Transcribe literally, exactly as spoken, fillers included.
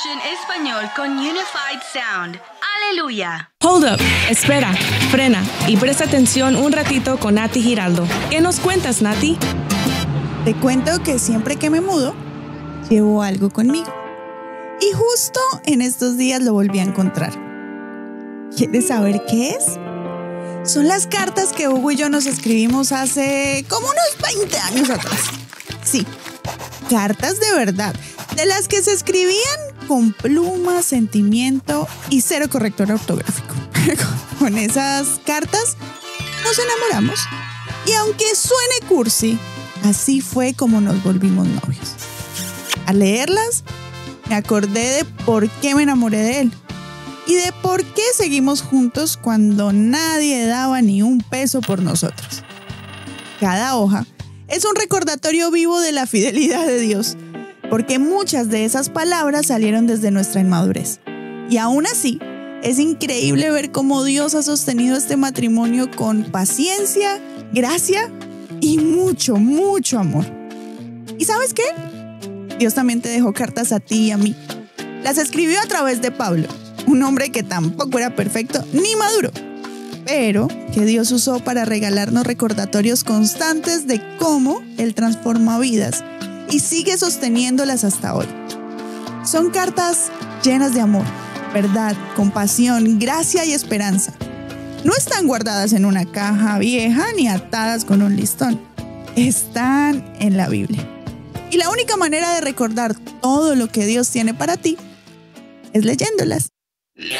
Version Español con Unified Sound. ¡Aleluya! Hold up, espera, frena y presta atención un ratito con Nati Giraldo. ¿Qué nos cuentas, Nati? Te cuento que siempre que me mudo, llevo algo conmigo. Y justo en estos días lo volví a encontrar. ¿Quieres saber qué es? Son las cartas que Hugo y yo nos escribimos hace como unos veinte años atrás. Sí, cartas de verdad, de las que se escribían con pluma, sentimiento y cero corrector ortográfico. Con esas cartas nos enamoramos. Y aunque suene cursi, así fue como nos volvimos novios. Al leerlas, me acordé de por qué me enamoré de él y de por qué seguimos juntos cuando nadie daba ni un peso por nosotros. Cada hoja es un recordatorio vivo de la fidelidad de Dios, porque muchas de esas palabras salieron desde nuestra inmadurez. Y aún así, es increíble ver cómo Dios ha sostenido este matrimonio con paciencia, gracia y mucho, mucho amor. ¿Y sabes qué? Dios también te dejó cartas a ti y a mí. Las escribió a través de Pablo, un hombre que tampoco era perfecto ni maduro, pero que Dios usó para regalarnos recordatorios constantes de cómo Él transforma vidas y sigue sosteniéndolas hasta hoy. Son cartas llenas de amor, verdad, compasión, gracia y esperanza. No están guardadas en una caja vieja ni atadas con un listón. Están en la Biblia. Y la única manera de recordar todo lo que Dios tiene para ti es leyéndolas.